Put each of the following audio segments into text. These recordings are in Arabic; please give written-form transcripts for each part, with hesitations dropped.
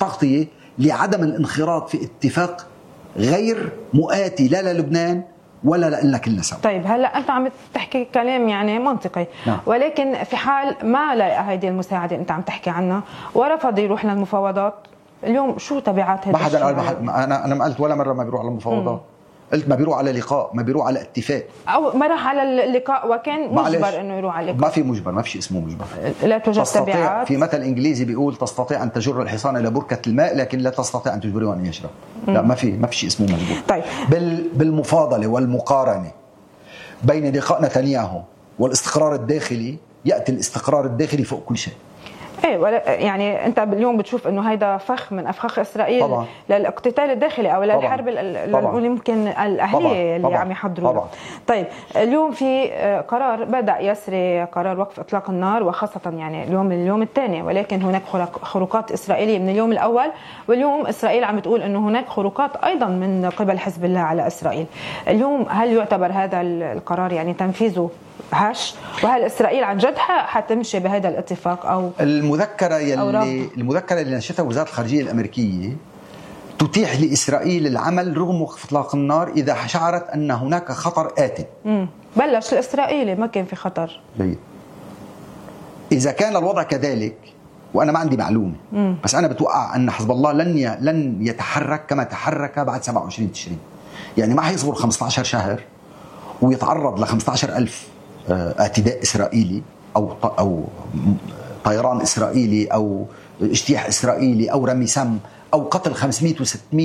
تغطية لعدم الانخراط في اتفاق غير مؤاتي لا للبنان ولا لنا كلنا سوا. طيب هلا انت عم تحكي كلام يعني منطقي، نعم. ولكن في حال ما لقى هيدي المساعده انت عم تحكي عنها ورفض يروح للمفاوضات، اليوم شو تبعات هذا الشيء؟ ما حدا انا ما قلت ولا مره ما بيروح على المفاوضات. قلت ما بيروح على لقاء، ما بيروح على اتفاق، او ما راح على اللقاء وكان مجبر انه يروح على اللقاء. ما في مجبر، ما في شيء اسمه مجبر. لا توجد تبعات. في مثل انجليزي بيقول تستطيع ان تجر الحصان الى بركه الماء لكن لا تستطيع ان تجبره ان يشرب. لا ما في شيء اسمه مجبور. طيب بالمفاضله والمقارنه بين لقاء نتنياهو والاستقرار الداخلي، ياتي الاستقرار الداخلي فوق كل شيء. ايه يعني انت اليوم بتشوف انه هيدا فخ من افخاخ اسرائيل طبعا. للاقتتال الداخلي او للحرب اللي يمكن الاهليه اللي عم يحضروا. طيب اليوم في قرار بدا يسري قرار وقف اطلاق النار، وخاصه يعني اليوم الثاني، ولكن هناك خروقات اسرائيليه من اليوم الاول، واليوم اسرائيل عم تقول انه هناك خروقات ايضا من قبل حزب الله على اسرائيل. اليوم هل يعتبر هذا القرار يعني تنفيذه هش؟ وهل اسرائيل عن جد حتمشي بهذا الاتفاق او المذكره اللي نشرتها وزاره الخارجيه الامريكيه تتيح لاسرائيل العمل رغم وقف اطلاق النار اذا شعرت ان هناك خطر آت. بلش الاسرائيلي ما كان في خطر. جيد. اذا كان الوضع كذلك، وانا ما عندي معلومه، بس انا بتوقع ان حزب الله لن يتحرك كما تحرك بعد 27 تشرين. يعني ما حيصبر 15 شهر ويتعرض ل 15,000 اعتداء اسرائيلي او طيران اسرائيلي او اجتياح اسرائيلي او رمي سم او قتل 500 و600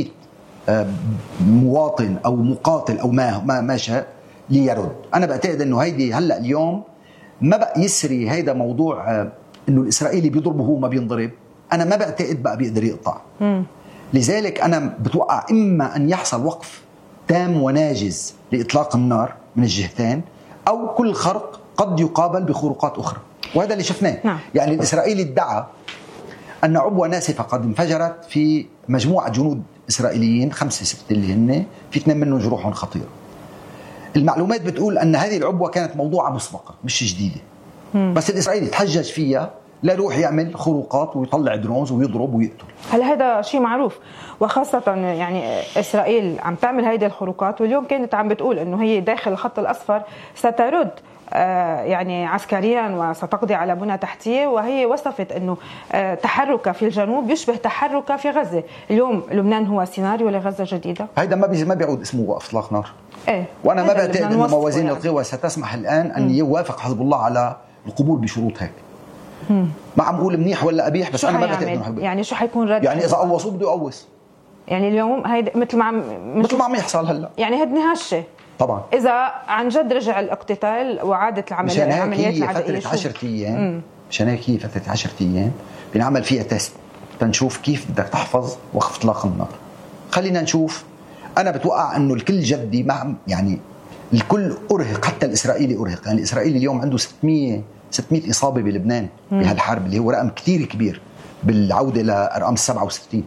مواطن او مقاتل او ما شاء ليرد. انا بعتقد انه هيدي هلا اليوم ما بقى يسري هيدا موضوع انه الاسرائيلي بيضربه هو ما بينضرب. انا ما بعتقد بقى بيقدر يقطع. لذلك انا بتوقع اما ان يحصل وقف تام وناجز لاطلاق النار من الجهتين، او كل خرق قد يقابل بخروقات اخرى، وهذا اللي شفناه. نعم. يعني الاسرائيلي ادعى ان عبوه ناسفه قد انفجرت في مجموعه جنود اسرائيليين 5 6 اللي هن في 2 منهم جروحهم خطيره. المعلومات بتقول ان هذه العبوه كانت موضوعه مسبقه مش جديده. بس الاسرائيلي تحجج فيها لا يروح يعمل خروقات ويطلع درونز ويضرب ويقتل. هل هذا شيء معروف؟ وخاصة يعني إسرائيل عم تعمل هيدي الخروقات، واليوم كانت عم بتقول إنه هي داخل الخط الأصفر سترد يعني عسكريا وستقضي على بنى تحتية، وهي وصفت إنه تحركها في الجنوب يشبه تحركها في غزة. اليوم لبنان هو سيناريو لغزة جديدة. هيدا ما بيعود اسمه وقف اطلاق نار. إيه؟ وانا ما بعتقد انه موازين القوى ستسمح الان ان يوافق حزب الله على القبول بشروط هيك. ما عم بقول منيح ولا قبيح، بس انا ما بعتقد انه يعني شو حيكون رد؟ يعني اذا قوصوه بده يقوص. يعني اليوم هيدا مثل ما عم يحصل هلا، يعني هدني هالشيء طبعا. اذا عن جد رجع الاقتتال وعادت العمليات العاديه 10 ايام، مشان هيك هي فتره 10 ايام بنعمل فيها تيست تنشوف كيف بدك تحفظ وقف اطلاق النار. خلينا نشوف. انا بتوقع انه الكل جدي، مع يعني الكل ارهق، حتى الاسرائيلي ارهق. يعني الاسرائيلي اليوم عنده 600 اصابه بلبنان بهالحرب، اللي هو رقم كتير كبير بالعوده لارقام 67.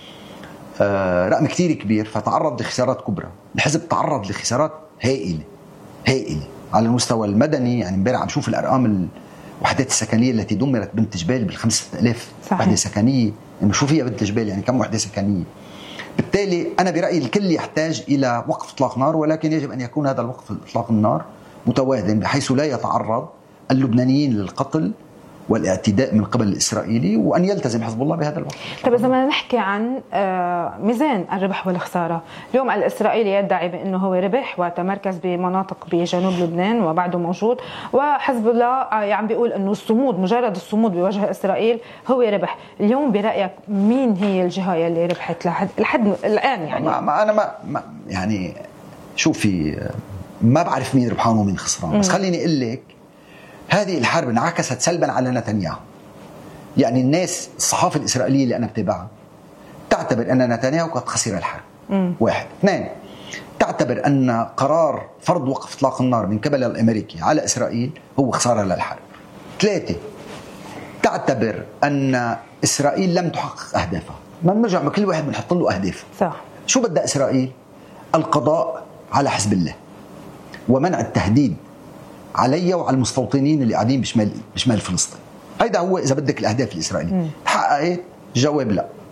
رقم كتير كبير، فتعرض لخسارات كبرى. الحزب تعرض لخسارات هائله على المستوى المدني. يعني امبارح عم شوف الارقام الوحدات السكنيه التي دمرت بنت جبال بال5000 وحده سكنيه. يعني شو فيها بنت جبال؟ يعني كم وحده سكنيه؟ بالتالي انا برايي الكل يحتاج الى وقف اطلاق نار، ولكن يجب ان يكون هذا الوقف اطلاق النار متوازن بحيث لا يتعرض اللبنانيين للقتل والاعتداء من قبل الإسرائيلي، وأن يلتزم حزب الله بهذا الوقت. طيب إذا بدنا نحكي عن ميزان الربح والخسارة، اليوم الإسرائيلي يدعي بأنه هو ربح وتمركز بمناطق بجنوب لبنان وبعده موجود، وحزب الله عم بيقول أنه الصمود، مجرد الصمود بوجه إسرائيل هو ربح. اليوم برأيك مين هي الجهة اللي ربحت لحد الآن؟ يعني أنا يعني شوفي، ما بعرف مين ربحان ومين خسران، بس خليني أقول لك هذه الحرب انعكست سلبا على نتنياهو. يعني الناس، الصحافة الإسرائيلية اللي أنا بتابعها تعتبر أن نتنياهو قد خسر الحرب. 1. 2. تعتبر أن قرار فرض وقف إطلاق النار من قبل الأمريكي على إسرائيل هو خسارة للحرب. 3. تعتبر أن إسرائيل لم تحقق أهدافها. ما بنرجع كل واحد بنحط له أهداف. صح. شو بدأ إسرائيل؟ القضاء على حزب الله ومنع التهديد علي وعلى المستوطنين اللي قاعدين بشمال فلسطين. هيدا هو إذا بدك الأهداف الإسرائيلية. حققت؟ جواب لا.